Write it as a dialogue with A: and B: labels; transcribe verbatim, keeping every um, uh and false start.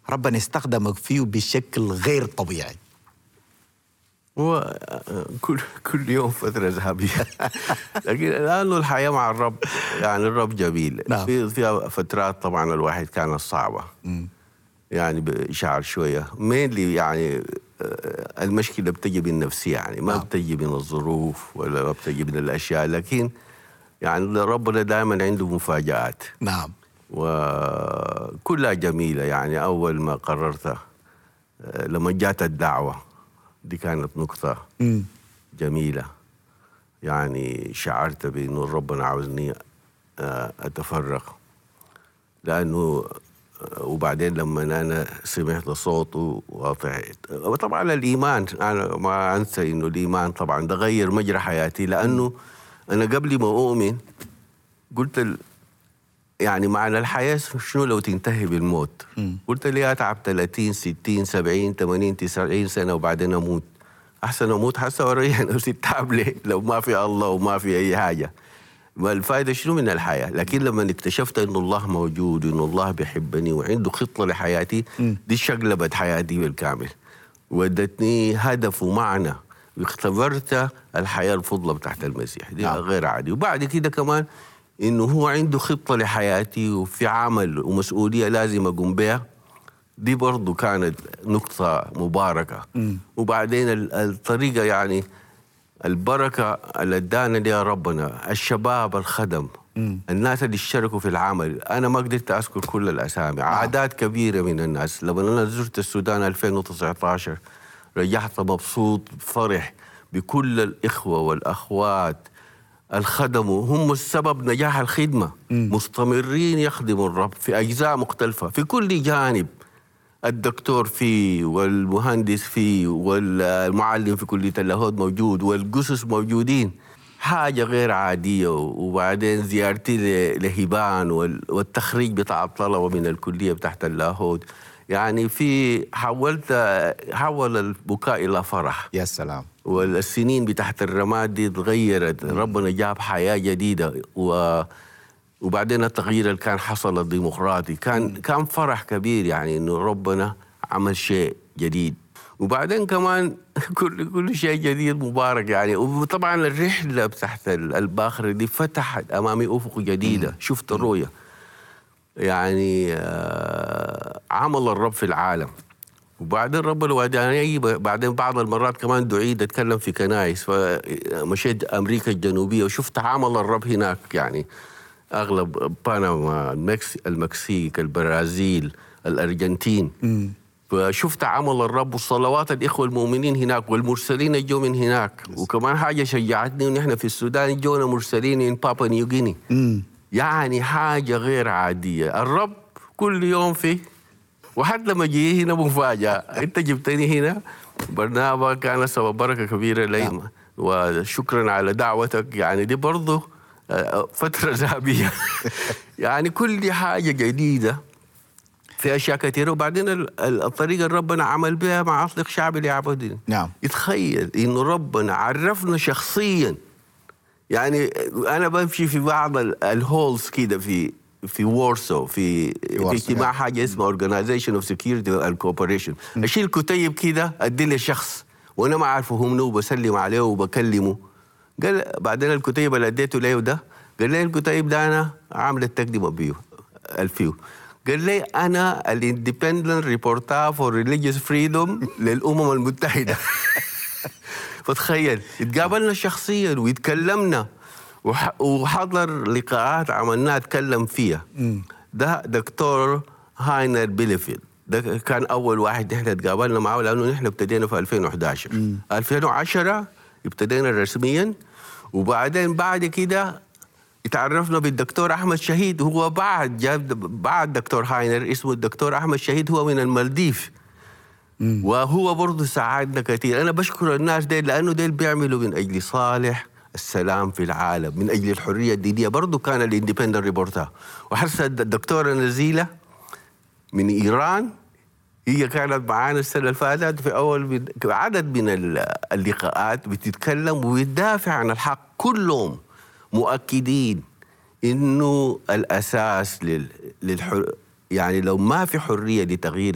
A: ربنا استخدمك فيه بشكل غير طبيعي؟
B: هو كل كل يوم فترة ذهبية. لكن لأنه الحياة مع الرب يعني الرب جميل.
A: نعم.
B: في فيها فترات طبعا الواحد كانت صعبة،
A: مم.
B: يعني بشعر شوية مينلي يعني المشكلة بتجي بالنفسية، يعني ما
A: نعم.
B: بتجي من الظروف ولا ما بتجي من الأشياء، لكن يعني ربنا دائما عنده مفاجآت.
A: نعم.
B: وكلها جميلة. يعني أول ما قررت لما جات الدعوة دي كانت نقطة
A: مم.
B: جميلة. يعني شعرت بأنه ربنا عاوزني أتفرغ، لأنه وبعدين لما أنا سمعت صوته وطعت. وطبعا الإيمان أنا ما أنسى إنه الإيمان طبعا ده غير مجرى حياتي، لأنه أنا قبل ما أؤمن قلت ال... يعني معنى الحياة شنو لو تنتهي بالموت؟
A: مم.
B: قلت لي أتعب ثلاثين ستين سبعين ثمانين تسعين سنة وبعدين أموت. أحسن أموت حسن وريح نفسي التعب ليه لو ما في الله وما في أي حاجة. ما الفائدة شنو من الحياة؟ لكن لما اكتشفت إنه الله موجود وإنه الله بيحبني وعنده خطة لحياتي، دي شقلبت حياتي بالكامل ودتني هدف ومعنى، واختبرت الحياة الفضلة بتاعت المسيح دي.
A: نعم.
B: غير عادي. وبعد كده كمان إنه هو عنده خطة لحياتي وفي عمل ومسؤولية لازم أقوم بها، دي برضو كانت نقطة مباركة.
A: مم.
B: وبعدين الطريقة يعني البركة اللي ادانا ليها ربنا، الشباب الخدم،
A: مم.
B: الناس اللي اشتركوا في العمل. أنا ما قدرت أذكر كل الأسامي. عادات كبيرة من الناس. لما أنا زرت السودان ألفين وتسعة عشر رجعت مبسوط فرح بكل الإخوة والأخوات الخدموا، هم السبب نجاح الخدمة.
A: مم.
B: مستمرين يخدموا الرب في أجزاء مختلفة في كل جانب. الدكتور فيه والمهندس فيه والمعلم في كلية اللاهوت موجود والجثث موجودين. حاجة غير عادية. وبعدين زيارتي لهبان والتخريج بتاع الطلبة من الكلية بتاعت اللاهوت، يعني في حولت حول البكاء إلى فرح.
A: يا سلام.
B: والسنين بتاعت الرماد دي تغيرت. ربنا جاب حياة جديدة. و وبعدين التغيير اللي كان حصل الديمقراطي كان كان فرح كبير، يعني انه ربنا عمل شيء جديد. وبعدين كمان كل كل شيء جديد مبارك يعني. وطبعا الرحله بتاعت الباخره دي فتحت امامي افق جديده. شفت الرؤيه يعني عمل الرب في العالم. وبعدين رب الوداني بعدين بعض المرات كمان دعيت اتكلم في كنائس، فمشيت امريكا الجنوبيه وشفت عمل الرب هناك، يعني اغلب بنما، المكسيك، البرازيل، الارجنتين.
A: مم.
B: فشفت عمل الرب وصلوات الاخوه المؤمنين هناك والمرسلين اللي جو من هناك. وكمان حاجه شجعتني ان احنا في السودان جونا مرسلين من بابا نيوغيني. يعني حاجه غير عاديه. الرب كل يوم فيه. وحتى لما جي هنا مفاجاه، انت جبتني هنا برنامج كان سبب بركه كبيره لي. وشكرا على دعوتك. يعني دي برضه فترة ذهبية. يعني كل حاجة جديدة في أشياء كثيرة. وبعدين الطريقة اللي ربنا عمل بها مع أطلق شعب اللي يعبدني.
A: نعم.
B: يتخيل إنه ربنا عرفنا شخصيا. يعني أنا بمشي في بعض الهولز كده في في وارسو في في اجتماع حاجة اسمها Organization of Security and Cooperation. أشيل كتيب كده أدي لي شخص وأنا ما أعرفه هو منو، بسلم عليه وبكلمه. قال بعدين الكتيب اللي اديته له ده، قال لي الكتيب ده انا عامل التقدمه بيه الفيو. قال لي انا الاندبندنت ريبورتر فور ريليجيوس فريدوم للامم المتحده. فتخيل اتقابلنا شخصيا ويتكلمنا وحضر لقاءات عملناها اتكلم فيها. ده دكتور هاينر بيليفيلد. ده كان اول واحد احنا اتقابلنا معه، لانه نحن ابتدينا في ألفين وأحد عشر. ألفين وعشرة ابتدينا رسميا. وبعدين بعد كده اتعرفنا بالدكتور أحمد شهيد. هو بعد جاب بعد دكتور هاينر اسمه الدكتور أحمد شهيد، هو من المالديف. مم. وهو برضه ساعدنا كثير. أنا بشكر الناس ديل لأنه ديل بيعملوا من أجل صالح السلام في العالم، من أجل الحرية الدينية. برضه كان الاندبندنت ريبورتر. وحرصت الدكتورة نزيلة من إيران، هي كانت معانا السنة اللي فاتت في أول عدد من اللقاءات بتتكلم وبتدافع عن الحق. كلهم مؤكدين إنه الأساس لل... للحر... يعني لو ما في حرية لتغيير